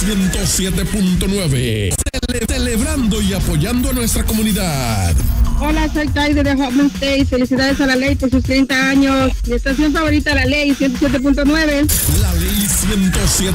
107.9. Celebrando y apoyando a nuestra comunidad. Hola, soy Taide de Hotman State. Felicidades a la ley por sus 30 años. Mi estación favorita, la ley 107.9. La ley 107.